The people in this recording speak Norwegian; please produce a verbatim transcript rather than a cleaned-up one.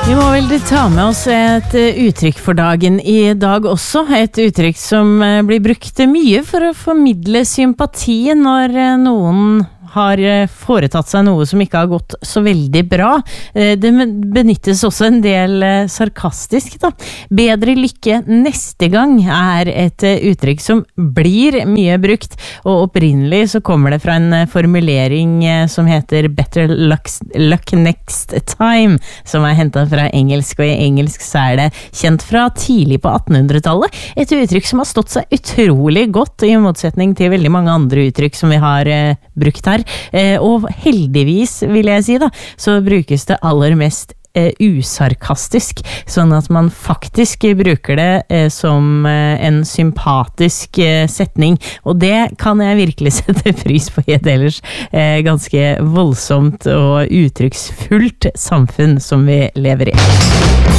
Vi må vel ta med oss et uttrykk for dagen i dag også, et uttrykk som blir brukt mye for å formidle sympati når noen har foretatt seg noe som ikke har gått så veldig bra. Det benyttes også en del sarkastisk da. Bedre lykke neste gang er et uttrykk som blir mye brukt, og opprinnelig så kommer det fra en formulering som heter better luck, luck next time, som er hentet fra engelsk, og i engelsk så er det kjent fra tidlig på attenhundretallet. Et uttrykk som har stått seg utrolig godt, i motsetning til veldig mange andre uttrykk som vi har eh, brukt her. Eh, og heldigvis, vil jeg si da, så brukes det aller mest eh, usarkastisk, sånn at man faktisk bruker det eh, som eh, en sympatisk eh, setning, og det kan jeg virkelig sette pris på i et ellers eh, ganske voldsomt og uttrykksfullt samfunn som vi lever i.